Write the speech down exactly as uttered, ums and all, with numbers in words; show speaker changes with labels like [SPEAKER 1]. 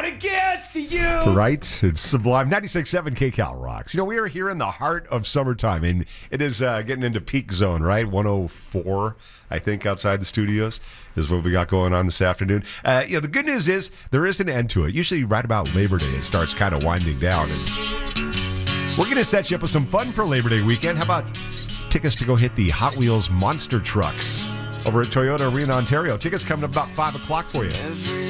[SPEAKER 1] I can't see you.
[SPEAKER 2] Right? It's sublime. ninety-six point seven K Cal rocks. You know, we are here in the heart of summertime, and it is uh, getting into peak zone, right? one oh four, I think, outside the studios is what we got going on this afternoon. Uh, you know, the good news is there is an end to it. Usually right about Labor Day, it starts kind of winding down. And we're going to set you up with some fun for Labor Day weekend. How about tickets to go hit the Hot Wheels monster trucks over at Toyota Arena, Ontario? Tickets coming up about five o'clock for you.